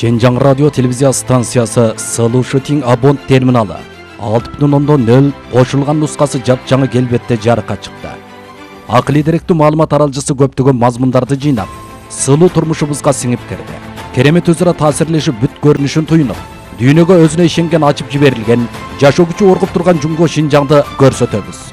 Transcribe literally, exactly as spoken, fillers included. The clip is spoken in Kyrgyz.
Шенжаң радио телевизия станциясы Сылу Шутинг абон терминалы алты бүтүн ондон нөл кошулган нускасы жапжаңы келбетте жарыкка чыкты. Акылий деректүү маалымат аралжысы көптөгөн мазмундарды жыйнап, сылуу турмушубузга сиңип кирди. Керемет өзара таасирлешип бүт көрүнүшүн туйнуп, дүйнөгө өзүнө ишенген ачып жиберилген, жашоо күчү оргуп турган Жумго Шинжаңды көрсөтөбүз.